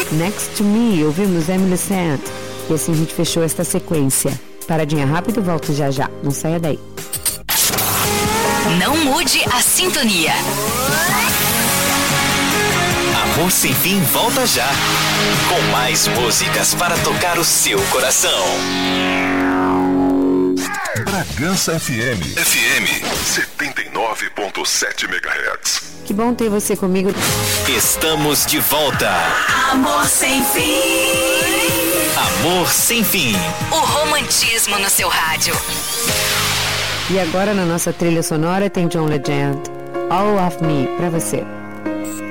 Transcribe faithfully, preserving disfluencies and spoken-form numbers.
Next to Me, ouvimos Emily Sant. E assim a gente fechou esta sequência. Paradinha rápido, volto já já. Não saia daí. Não mude a sintonia. Amor Sem Fim volta já. Com mais músicas para tocar o seu coração. Bragança F M. F M setenta e nove ponto sete megahertz. Que bom ter você comigo. Estamos de volta. Amor Sem Fim. Amor Sem Fim. O romantismo no seu rádio. E agora na nossa trilha sonora tem John Legend. All of Me, pra você.